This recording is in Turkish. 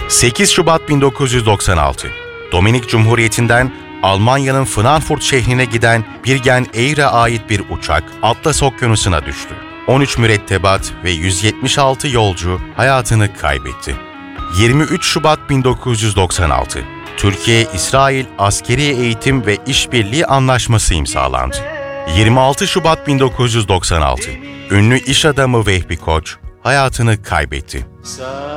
8 Şubat 1996, Dominik Cumhuriyeti'nden Almanya'nın Frankfurt şehrine giden Birgen Air'e ait bir uçak Atlas Okyanusu'na düştü. 13 mürettebat ve 176 yolcu hayatını kaybetti. 23 Şubat 1996, Türkiye-İsrail Askeri Eğitim ve İşbirliği Anlaşması imzalandı. 26 Şubat 1996, ünlü iş adamı Vehbi Koç hayatını kaybetti.